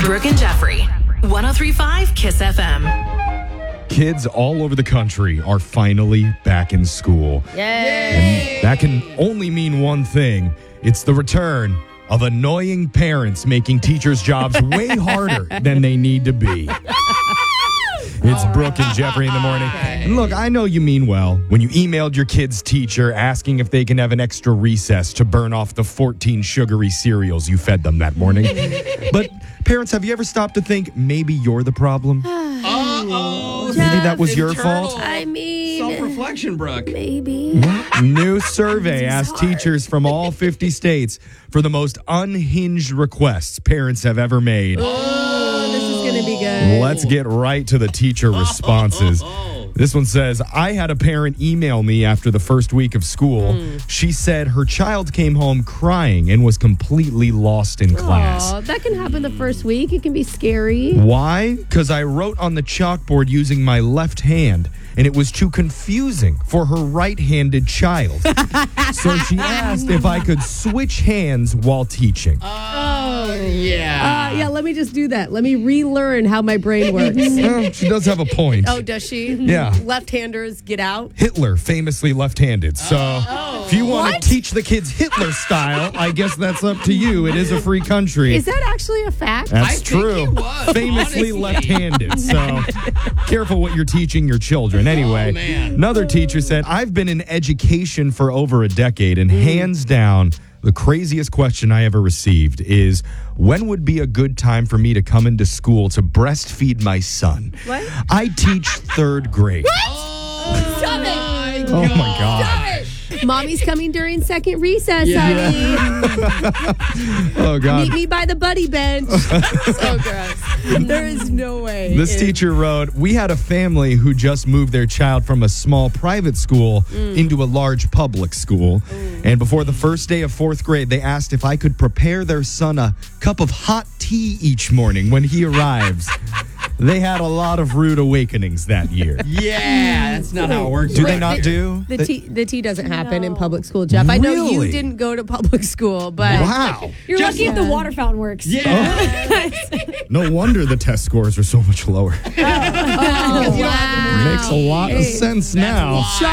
Brooke and Jeffrey, 103.5 Kiss FM. Kids all over the country are finally back in school. Yay! And that can only mean one thing. It's the return of annoying parents making teachers' jobs way harder than they need to be. It's Brooke and Jeffrey in the morning. And look, I know you mean well when you emailed your kid's teacher asking if they can have an extra recess to burn off the 14 sugary cereals you fed them that morning. But parents, have you ever stopped to think maybe you're the problem? Uh-oh. Maybe that was your Internal fault? I mean, self-reflection, Brooke. maybe. New survey asked teachers from all 50 states for the most unhinged requests parents have ever made. Oh, this is going to be good. Let's get right to the teacher responses. This one says, I had a parent email me after the first week of school. She said her child came home crying and was completely lost in class. Aw, that can happen the first week. It can be scary. Why? Because I wrote on the chalkboard using my left hand, and it was too confusing for her right-handed child. So she asked if I could switch hands while teaching. Yeah, let me just do that. Let me relearn how my brain works. Well, she does have a point. Oh, does she? Yeah. Left-handers, get out. Hitler, famously left-handed. So if you want to teach the kids Hitler style, I guess that's up to you. It is a free country. Is that actually a fact? That's I think true. he was, Famously honestly. left-handed. So careful what you're teaching your children. Anyway, man. another teacher said, I've been in education for over a decade, and hands down, the craziest question I ever received is, when would be a good time for me to come into school to breastfeed my son? What? I teach third grade. Stop it! Oh, my God. Mommy's coming during second recess, honey. Oh, God. Meet me by the buddy bench. So gross. There is no way. This teacher wrote, we had a family who just moved their child from a small private school into a large public school. And before the first day of fourth grade, they asked if I could prepare their son a cup of hot tea each morning when he arrives. They had a lot of rude awakenings that year. Yeah, that's not how it works. Do they not do? The tea doesn't happen in public school, Jeff. I know you Really? didn't go to public school, but Wow. You're Just- lucky if the water fountain works. Yeah. No wonder the test scores are so much lower. wow. Makes a lot of sense now. Why?